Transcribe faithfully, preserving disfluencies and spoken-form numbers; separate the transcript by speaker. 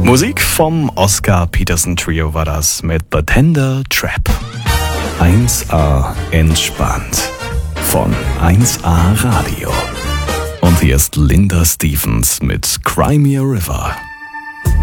Speaker 1: Musik vom Oscar Peterson Trio war das mit The Tender Trap. eins A entspannt von eins A Radio. Und hier ist Linda Stevens mit Cry Me a River.